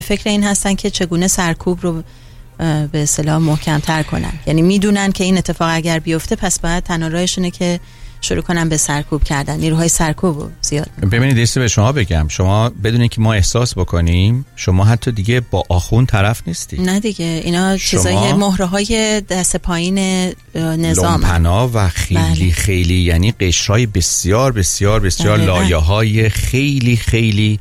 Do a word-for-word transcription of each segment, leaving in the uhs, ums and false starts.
فکر این هستن که چگونه سرکوب رو به اصطلاح محکم‌تر کنن. یعنی میدونن که این اتفاق اگر بیفته پس باید تنها راهشونه که شروع کنن به سرکوب کردن. نیروهای سرکوب رو زیاد. ببینید ایسته به شما بگم، شما بدونید که ما احساس بکنیم، شما حتی دیگه با آخوند طرف نیستی. نه دیگه، اینا چیزای مهره‌های دست پایین نظام، لومپنا و خیلی بله. خیلی یعنی قشرهای بسیار بسیار بسیار لایه‌های خیلی خیلی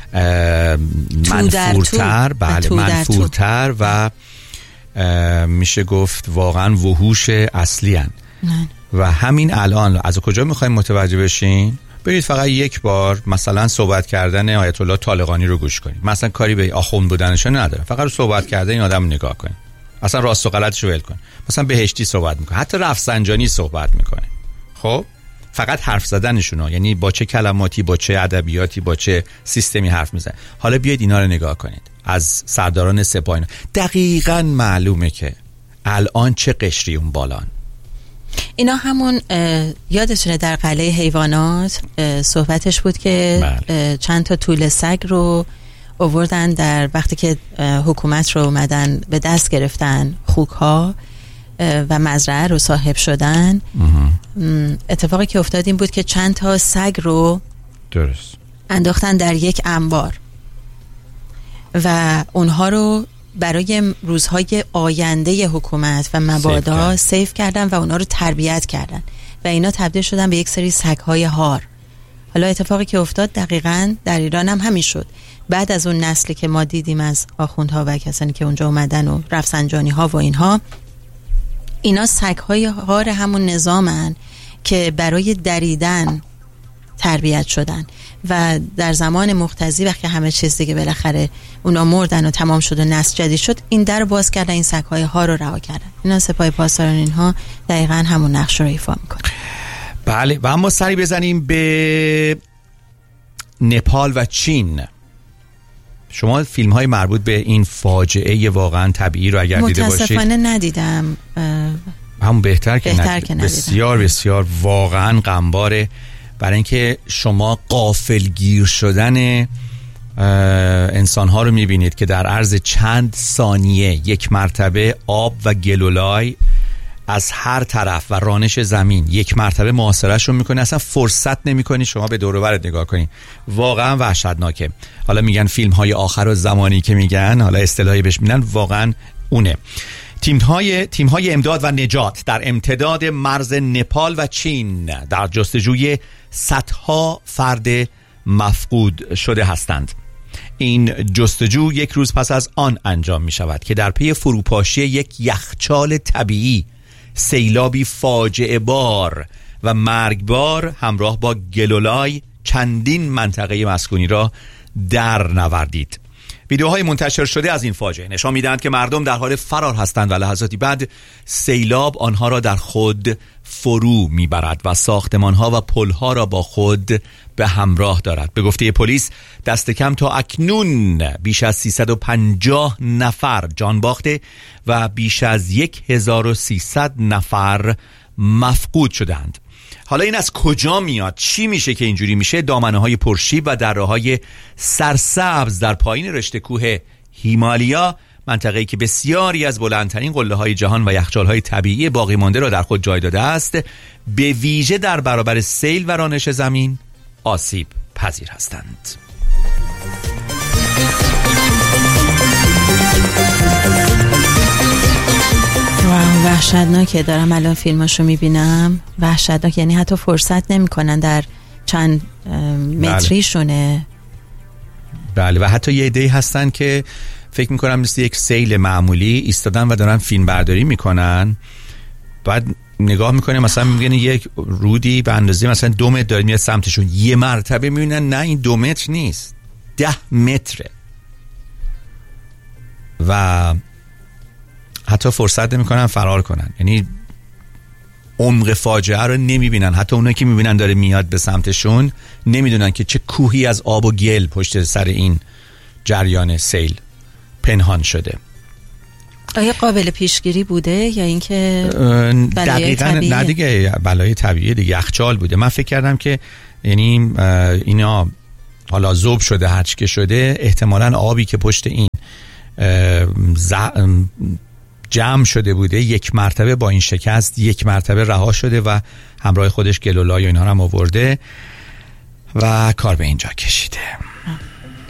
منفورتر، بله منفورتر و میشه گفت واقعا وحوش اصلی هن. و همین الان از کجا میخوایم متوجه بشین؟ برید فقط یک بار مثلا صحبت کردن آیت الله طالقانی رو گوش کنید. مثلا کاری به آخوند بودنش نداره، فقط صحبت کردن این آدم رو نگاه کنید. اصلا راست و غلطش رو ول کن. مثلا بهشتی صحبت میکنه، حتی رفسنجانی صحبت میکنه. خب فقط حرف زدنشون، یعنی با چه کلماتی، با چه ادبیاتی، با چه سیستمی حرف میزنه. حالا بیاید اینا رو نگاه کنید از سرداران سپاه. دقیقاً معلومه که الان چه قشری اون بالان. اینا همون یادتونه در قلعه حیوانات صحبتش بود که چند تا توله سگ رو آوردن در وقتی که حکومت رو اومدن به دست گرفتن، خوک ها و مزرعه رو صاحب شدن. اتفاقی که افتاد این بود که چند تا سگ رو درست انداختن در یک انبار و اونها رو برای روزهای آینده حکومت و مبادا سیف کردن و اونها رو تربیت کردن و اینا تبدیل شدن به یک سری سگ‌های هار. حالا اتفاقی که افتاد دقیقاً در ایران هم همین شد. بعد از اون نسلی که ما دیدیم از آخوندها و کسانی که اونجا اومدن و رفسنجانی ها و اینها، اینا سگ‌های هار همون نظامن که برای دریدن تربیت شدن و در زمان مقتضی وقتی همه چیز دیگه بالاخره اونا مردن و تمام شد و نسل جدید شد، این در باز کردن، این سگ‌های ها رو رها کردن. اینا سپاه پاسداران اینها دقیقاً همون نقش رو ایفا میکنه. بله. و اما سری بزنیم به نپال و چین. شما فیلم های مربوط به این فاجعه واقعا طبیعی رو اگر دیده باشید؟ متاسفانه ندیدم. همون بهتر که بهتر ندید. که ندیدم. بسیار بسیار واقعا غمباره، برای اینکه شما غافلگیر شدن انسان ها رو میبینید که در عرض چند ثانیه یک مرتبه آب و گلولای از هر طرف و رانش زمین یک مرتبه محاصرهشون میکنه، اصلا فرصت نمیکنی شما به دور و برت نگاه کنی. واقعا وحشتناکه. حالا میگن فیلم های آخر و زمانی که میگن، حالا اصطلاحی بهش میگن، واقعا اونه. تیم های تیم های امداد و نجات در امتداد مرز نپال و چین در جستجوی صدها فرد مفقود شده هستند. این جستجو یک روز پس از آن انجام می شود که در پی فروپاشی یک یخچال طبیعی، سیلابی فاجعه بار و مرگبار همراه با گلولای چندین منطقه مسکونی را در نوردید. ویدیوهای منتشر شده از این فاجعه نشان می‌دهند که مردم در حال فرار هستند و لحظاتی بعد سیلاب آنها را در خود فرو میبرد و ساختمان‌ها و پل‌ها را با خود به همراه دارد. به گفته پلیس دست کم تا اکنون بیش از سیصد و پنجاه نفر جان باخته و بیش از هزار و سیصد نفر مفقود شدند. حالا این از کجا میاد؟ چی میشه که اینجوری میشه؟ دامنه‌های پرشیب و دره‌های سرسبز در پایین رشته کوه هیمالیا، منطقه‌ای که بسیاری از بلندترین قله‌های جهان و یخچال‌های طبیعی باقی مانده را در خود جای داده است، به ویژه در برابر سیل و رانش زمین آسیب پذیر هستند. واو، وحشتناکه. دارم الان فیلماشو میبینم، وحشتناک. یعنی حتی فرصت نمیکنن در چند متریشونه. بله. و حتی یه عده‌ای هستن که فکر میکنم مثل یک سیل معمولی ایستادن و دارن فیلم برداری میکنن، بعد نگاه میکنه مثلا میگن یک رودی به اندازه مثلا دو متر داره میاد سمتشون، یه مرتبه میبینن نه این دو متر نیست، ده متره و حتی فرصت نمیکنن فرار کنن. یعنی عمق فاجعه رو نمیبینن. حتی اونایی که میبینن داره میاد به سمتشون نمیدونن که چه کوهی از آب و گل پشت سر این جریان سیل پنهان شده. آیا قابل پیشگیری بوده یا اینکه دقیقاً نه دیگه، بلای طبیعی دیگه، یخچال بوده. من فکر کردم که یعنی اینا حالا ذوب شده، هرچی که شده، احتمالاً آبی که پشت این جمع شده بوده، یک مرتبه با این شکست یک مرتبه رها شده و همراه خودش گلولای و اینها هم آورده و کار به اینجا کشیده.